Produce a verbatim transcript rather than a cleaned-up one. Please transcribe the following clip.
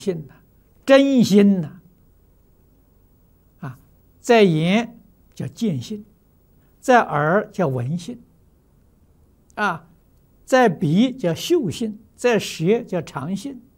信呐，真心呐，啊，在眼叫见性，在耳叫闻性，啊，在鼻叫嗅性，在舌叫尝性。